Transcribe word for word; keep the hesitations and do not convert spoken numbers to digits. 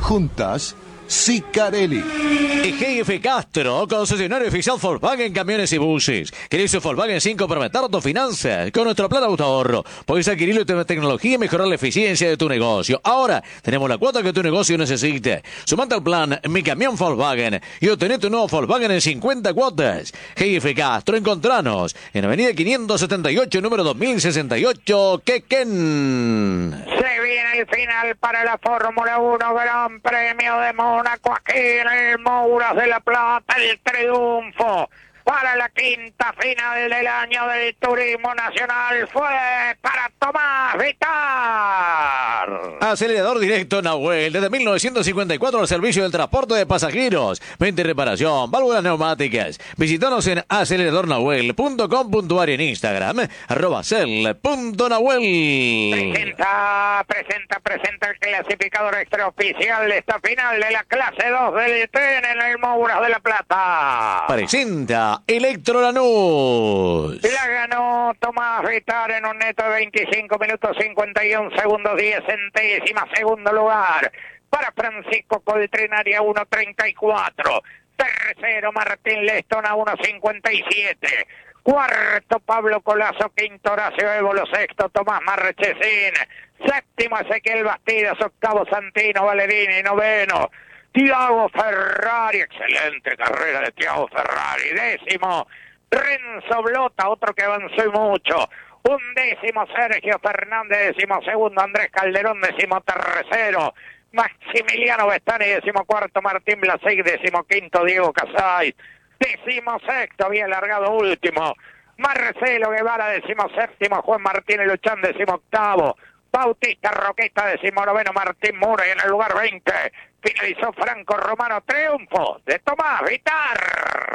Juntas, Sicarelli. Y G F Castro, concesionario oficial Volkswagen Camiones y Buses. ¿Querés un Volkswagen sin comprometer tus finanzas? Con nuestro plan autoahorro podés adquirir la tecnología y mejorar la eficiencia de tu negocio. Ahora tenemos la cuota que tu negocio necesite. Sumate al plan Mi Camión Volkswagen y obtené tu nuevo Volkswagen en cincuenta cuotas. G F Castro, encontranos en Avenida quinientos setenta y ocho, número dos mil sesenta y ocho, Quequén. Se viene el final para la Fórmula uno, Gran Premio de Mónaco, aquí en el Mouras de la Plata, el triunfo para la quinta final del año del turismo nacional fue para Tomás Vitar. Acelerador directo Nahuel, desde mil novecientos cincuenta y cuatro al servicio del transporte de pasajeros, venta y reparación, válvulas neumáticas. Visítanos en acelerador nahuel punto com punto a r y en Instagram, arroba cel punto nahuel. Presenta, presenta, presenta el clasificador extraoficial de esta final de la clase dos del tren en el Mouras de la Plata. Presenta Electro Lanús. La ganó Tomás Vitar en un neto de veinticinco minutos cincuenta y un segundos diez centésimas. Segundo lugar para Francisco Coltrenaria, uno treinta y cuatro. Tercero Martín Leston a uno cincuenta y siete. Cuarto Pablo Colazo. Quinto Horacio Évolo. Sexto Tomás Marchesín. Séptimo Ezequiel Bastidas. Octavo Santino Valerini. Noveno Tiago Ferrari, excelente carrera de Tiago Ferrari. Décimo, Renzo Blota, otro que avanzó y mucho. Un décimo, Sergio Fernández. Décimo segundo, Andrés Calderón. Décimo tercero, Maximiliano Bestani. Décimo cuarto, Martín Blasey. Décimo quinto, Diego Casay. Décimo sexto, había largado último, Marcelo Guevara. Décimo séptimo, Juan Martín Luchán. Décimo octavo, Bautista Roqueta. Décimo noveno, Martín Mura. Y en el lugar veinte finalizó Franco Romano. Triunfo de Tomás Vitar.